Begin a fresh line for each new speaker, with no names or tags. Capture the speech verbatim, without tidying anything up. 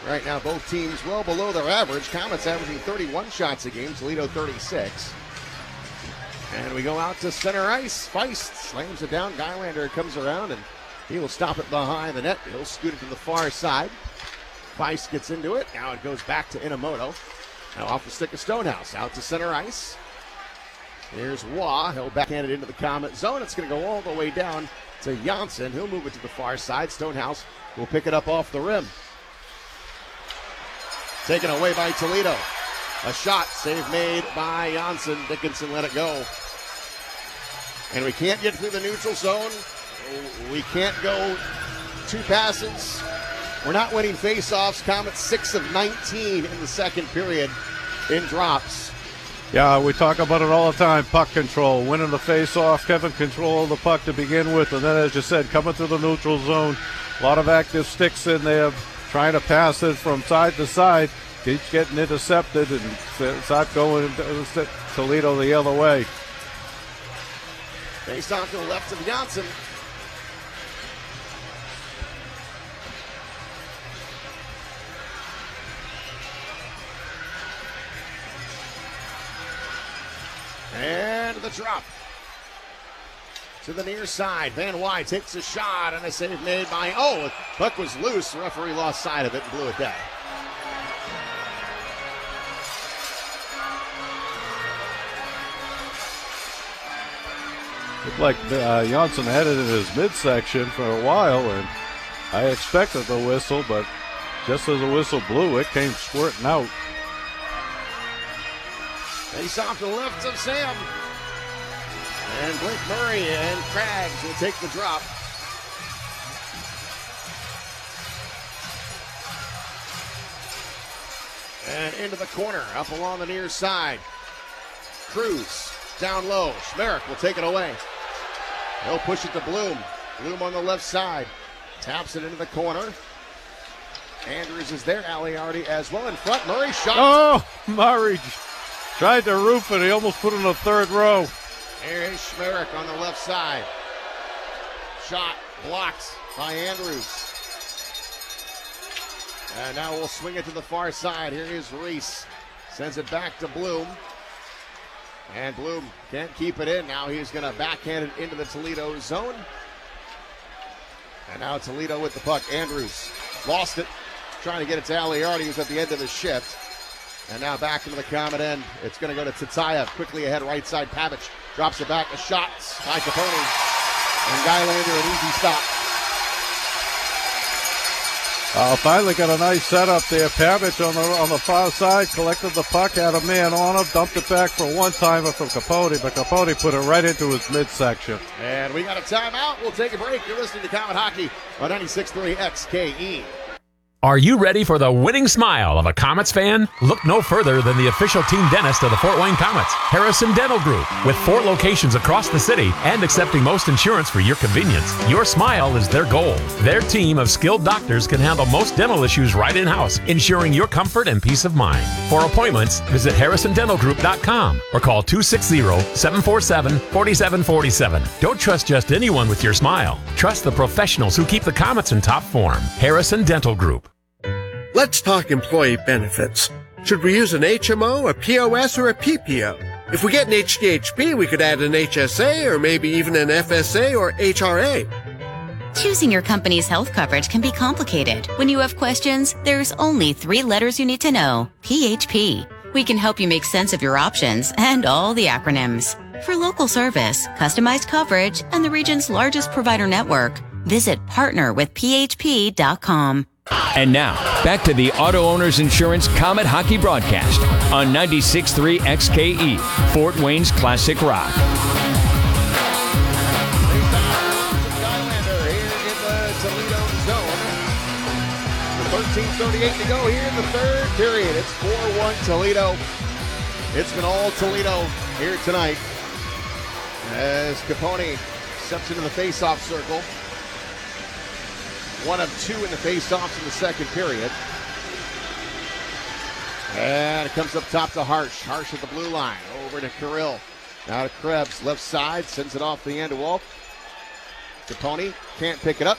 Right now, both teams well below their average. Comets averaging thirty-one shots a game, Toledo thirty-six. And we go out to center ice. Feist slams it down. Guylander comes around, and he will stop it behind the net. He'll scoot it to the far side. Feist gets into it. Now it goes back to Inamoto. Now off the stick of Stonehouse. Out to center ice. Here's Waugh. He'll backhand it into the Comet zone. It's going to go all the way down to Janssen. He'll move it to the far side. Stonehouse will pick it up off the rim. Taken away by Toledo. A shot, save made by Janssen. Dickinson let it go. And we can't get through the neutral zone. We can't go two passes. We're not winning faceoffs. Comets six of nineteen in the second period in drops.
Yeah, we talk about it all the time. Puck control, winning the faceoff, Kevin control the puck to begin with, and then as you said, coming through the neutral zone. A lot of active sticks in there, trying to pass it from side to side. Keeps getting intercepted and start going to Toledo the other way.
Face off to the left of Janssen. And the drop to the near side. Van Wy takes a shot, and a save made by, oh, the puck was loose. The referee lost sight of it and blew it down.
Looked like uh, Janssen had it in his midsection for a while, and I expected the whistle, but just as the whistle blew, it came squirting out.
Face off to the left of Sam. And Blake Murray and Craggs will take the drop. And into the corner, up along the near side. Cruz down low. Schmerich will take it away. He'll push it to Bloom. Bloom on the left side. Taps it into the corner. Andrews is there. Aliardi as well in front. Murray shot.
Oh, Murray tried to roof it. He almost put it in the third row.
Here's Schmerich on the left side. Shot blocked by Andrews. And now we'll swing it to the far side. Here is Reese. Sends it back to Bloom. And Bloom can't keep it in. Now he's going to backhand it into the Toledo zone. And now Toledo with the puck. Andrews lost it. Trying to get it to Aliardi, who's at the end of his shift. And now back into the Comet end. It's going to go to Tatayev. Quickly ahead, right side. Pavic drops it back. A shot by Capone. And Guylander, an easy stop.
Uh, finally got a nice setup there. Pavic on the on the far side collected the puck, had a man on him, dumped it back for a one-timer from Capote, but Capote put it right into his midsection.
And we got a timeout. We'll take a break. You're listening to Comet Hockey on ninety-six point three X K E.
Are you ready for the winning smile of a Comets fan? Look no further than the official team dentist of the Fort Wayne Comets, Harrison Dental Group. With four locations across the city and accepting most insurance for your convenience, your smile is their goal. Their team of skilled doctors can handle most dental issues right in-house, ensuring your comfort and peace of mind. For appointments, visit harrison dental group dot com or call two six zero, seven four seven, four seven four seven. Don't trust just anyone with your smile. Trust the professionals who keep the Comets in top form. Harrison Dental Group.
Let's talk employee benefits. Should we use an H M O, a P O S, or a P P O? If we get an H D H P, we could add an H S A or maybe even an F S A or H R A.
Choosing your company's health coverage can be complicated. When you have questions, there's only three letters you need to know. P H P. We can help you make sense of your options and all the acronyms. For local service, customized coverage, and the region's largest provider network, visit partner with P H P dot com.
And now, back to the Auto Owners Insurance Comet Hockey broadcast on ninety-six point three X K E, Fort Wayne's Classic Rock.
Guylander here in the Toledo zone. thirteen thirty-eight to go here in the third period. It's four one Toledo. It's been all Toledo here tonight as Capone steps into the face-off circle. One of two in the face-offs in the second period. And it comes up top to Harsh. Harsh at the blue line. Over to Kirill. Now to Krebs. Left side. Sends it off the end to Wolf. Capone can't pick it up.